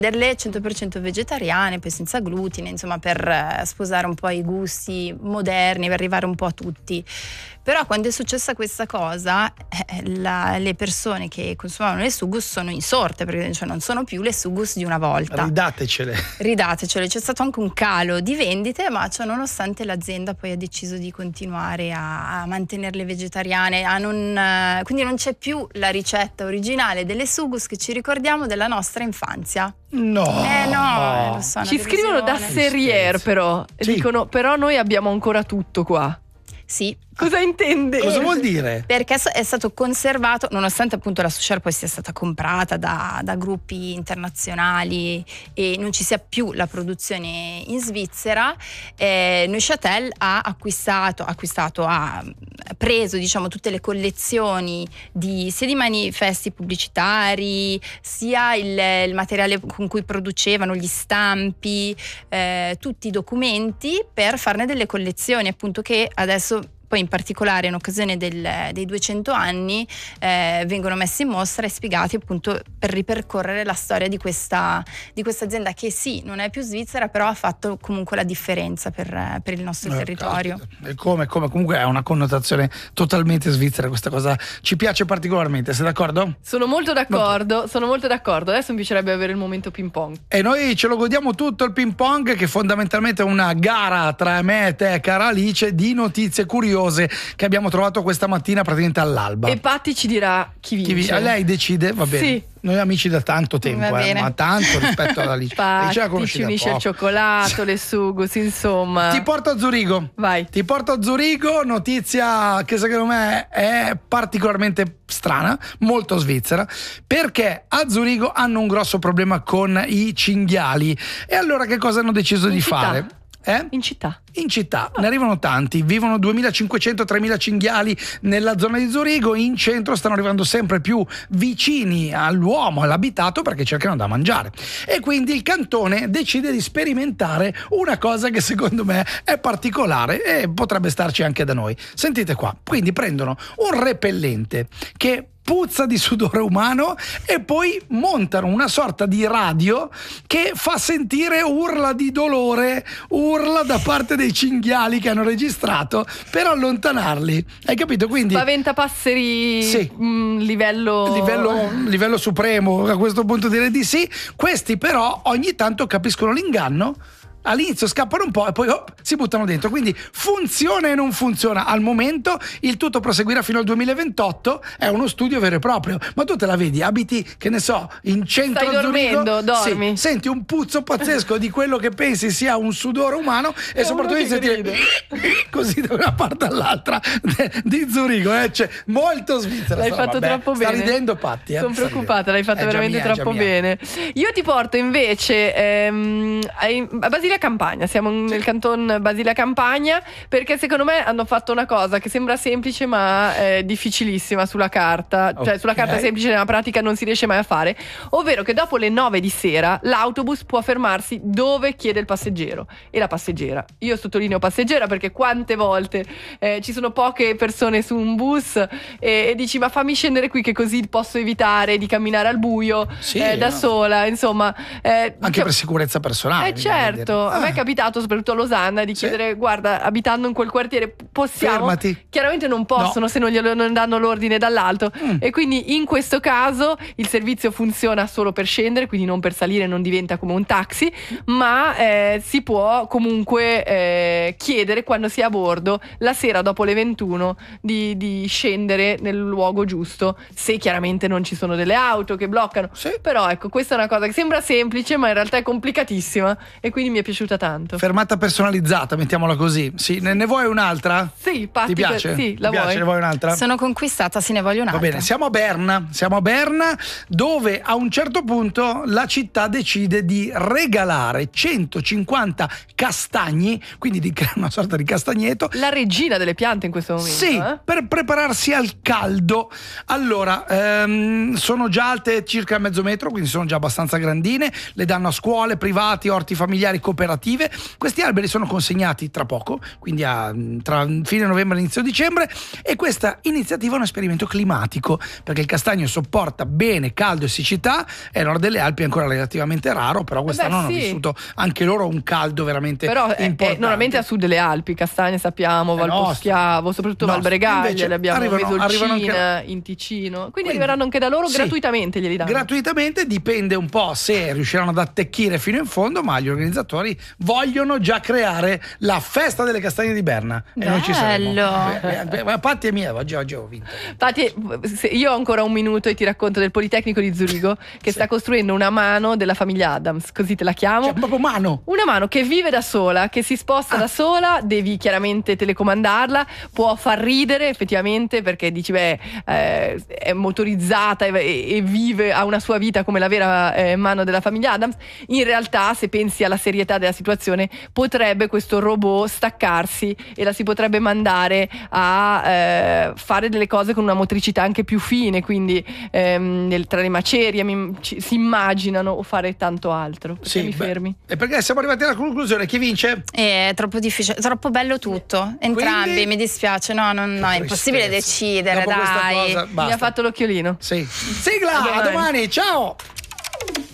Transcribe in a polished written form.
Delle 100% vegetariane, poi senza glutine, insomma, per sposare un po' i gusti moderni, per arrivare un po' a tutti. Però quando è successa questa cosa, le persone che consumavano le Sugus sono insorte, perché non sono più le Sugus di una volta. Ridatecele. C'è stato anche un calo di vendite, ma nonostante l'azienda poi ha deciso di continuare a mantenerle vegetariane, quindi non c'è più la ricetta originale delle Sugus che ci ricordiamo della nostra infanzia. No, lo so, ci scrivono da Serrier, però sì. Dicono però noi abbiamo ancora tutto qua. Sì. Cosa intende? Cosa vuol dire? Perché è stato conservato, nonostante appunto la Sushare poi sia stata comprata da gruppi internazionali e non ci sia più la produzione in Svizzera, Neuchâtel ha preso, diciamo, tutte le collezioni sia di manifesti pubblicitari, sia il materiale con cui producevano, gli stampi, tutti i documenti, per farne delle collezioni, appunto, che adesso poi in particolare in occasione dei 200 anni vengono messi in mostra e spiegati, appunto, per ripercorrere la storia di questa azienda che sì, non è più svizzera, però ha fatto comunque la differenza per il nostro territorio. E come comunque ha una connotazione totalmente svizzera questa cosa, ci piace particolarmente. Sei d'accordo? Sono molto d'accordo. Adesso mi piacerebbe avere il momento ping pong. E noi ce lo godiamo tutto il ping pong, che fondamentalmente è una gara tra me e te, cara Alice, di notizie curiose che abbiamo trovato questa mattina praticamente all'alba. E Patti ci dirà chi vince. Lei decide, va bene. Sì. Noi amici da tanto tempo, ma tanto rispetto alla Alice. Patti ci unisce il cioccolato, le Sugus, insomma. Ti porto a Zurigo. Vai. Ti porto a Zurigo, notizia che secondo me è particolarmente strana, molto svizzera, perché a Zurigo hanno un grosso problema con i cinghiali. E allora che cosa hanno deciso di fare? In città. In città ne arrivano tanti, vivono 2500-3000 cinghiali nella zona di Zurigo. In centro stanno arrivando sempre più vicini all'uomo, all'abitato, perché cercano da mangiare, e quindi il cantone decide di sperimentare una cosa che secondo me è particolare e potrebbe starci anche da noi. Sentite qua, quindi prendono un repellente che puzza di sudore umano e poi montano una sorta di radio che fa sentire urla di dolore, urla da parte dei cinghiali che hanno registrato, per allontanarli. Hai capito? Quindi spaventapasseri, sì. livello supremo, a questo punto direi di sì. Questi però ogni tanto capiscono l'inganno, all'inizio scappano un po' e poi si buttano dentro. Quindi funziona e non funziona. Al momento il tutto proseguirà fino al 2028. È uno studio vero e proprio. Ma tu te la vedi, abiti, che ne so, in centro a Zurigo, dormi. sì, senti un puzzo pazzesco di quello che pensi sia un sudore umano, e soprattutto senti così da una parte all'altra di Zurigo, cioè, molto svizzera. L'hai fatto troppo bene. Sta ridendo, Patti. Sono preoccupata, l'hai fatto veramente troppo bene. Io ti porto invece a Basilia Campagna. Siamo nel canton Basilia Campagna, perché secondo me hanno fatto una cosa che sembra semplice ma è difficilissima sulla carta. Cioè sulla carta è semplice, nella pratica non si riesce mai a fare, ovvero che dopo le 9 di sera l'autobus può fermarsi dove chiede il passeggero e la passeggera. Io sottolineo passeggera perché quante volte ci sono poche persone su un bus e dici ma fammi scendere qui che così posso evitare di camminare al buio sola, insomma, anche per sicurezza personale. Certo, a me è capitato soprattutto a Losanna di chiedere guarda, abitando in quel quartiere possiamo? Fermati. Chiaramente non possono, se non danno l'ordine dall'alto, e quindi in questo caso il servizio funziona solo per scendere, quindi non per salire, non diventa come un taxi, ma si può comunque chiedere quando si è a bordo la sera dopo le 21 di scendere nel luogo giusto, se chiaramente non ci sono delle auto che bloccano. Però ecco, questa è una cosa che sembra semplice ma in realtà è complicatissima e quindi mi è piaciuta tanto. Fermata personalizzata, mettiamola così. Sì, ne vuoi un'altra? Sì, Patti, ti piace? Sì, la ti piace? Ne vuoi un'altra? Sono conquistata, sì, ne voglio un'altra. Va bene, siamo a Berna, dove a un certo punto la città decide di regalare 150 castagni, quindi di creare una sorta di castagneto. La regina delle piante in questo momento. Sì, per prepararsi al caldo. Allora, sono già alte circa mezzo metro, quindi sono già abbastanza grandine. Le danno a scuole, privati, orti familiari, cooperative, operative. Questi alberi sono consegnati tra poco, quindi tra fine novembre e inizio dicembre, e questa iniziativa è un esperimento climatico, perché il castagno sopporta bene caldo e siccità, e nord delle Alpi è ancora relativamente raro, però quest'anno hanno vissuto anche loro un caldo veramente importante. Normalmente a sud delle Alpi, castagne sappiamo, Valposchiavo, soprattutto Val Bregaglia, le abbiamo Mesolcina, in Ticino, quindi arriveranno anche da loro gratuitamente, glieli danno. Gratuitamente, dipende un po' se riusciranno ad attecchire fino in fondo, ma gli organizzatori vogliono già creare la festa delle castagne di Berna. Bello. E noi ci saremo. Patti è mia, oggi ho vinto. Patti, io ho ancora un minuto e ti racconto del Politecnico di Zurigo che sta costruendo una mano della famiglia Adams, così te la chiamo. Cioè, proprio mano. Una mano che vive da sola, che si sposta da sola, devi chiaramente telecomandarla, può far ridere effettivamente perché dici è motorizzata e vive, ha una sua vita come la vera mano della famiglia Adams. In realtà, se pensi alla serietà della situazione, potrebbe questo robot staccarsi e la si potrebbe mandare a fare delle cose con una motricità anche più fine, quindi tra le macerie si immaginano, o fare tanto altro. Perché mi fermi? E perché siamo arrivati alla conclusione? Chi vince? È troppo difficile, troppo bello tutto. Entrambi, quindi, mi dispiace. No, è impossibile decidere. Dai, cosa, mi ha fatto l'occhiolino. Sì. Sigla, a domani, ciao!